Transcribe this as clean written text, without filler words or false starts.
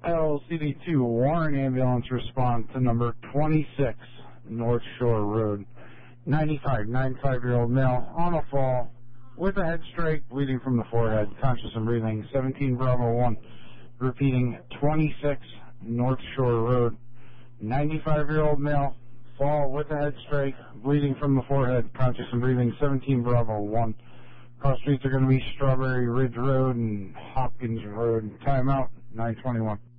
LCD2 Warren Ambulance respond to number 26 North Shore Road. 95-year-old male on a fall with a head strike, bleeding from the forehead, conscious and breathing. 17 Bravo 1. Repeating, 26 North Shore Road. 95-year-old male, fall with a head strike, bleeding from the forehead, conscious and breathing. 17 Bravo 1. Cross streets are going to be Strawberry Ridge Road and Hopkins Road. Timeout, 9:21.